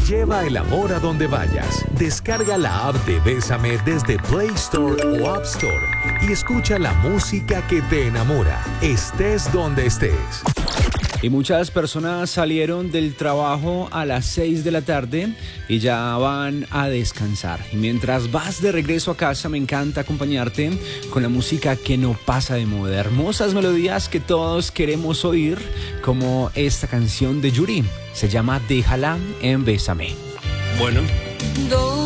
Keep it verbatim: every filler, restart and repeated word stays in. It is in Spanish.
Lleva el amor a donde vayas. Descarga la app de Bésame desde Play Store o App Store y escucha la música que te enamora, estés donde estés. Y muchas personas salieron del trabajo a las seis de la tarde y ya van a descansar. Y mientras vas de regreso a casa, me encanta acompañarte con la música que no pasa de moda. Hermosas melodías que todos queremos oír, como esta canción de Yuri. Se llama Déjala en Bésame. Bueno.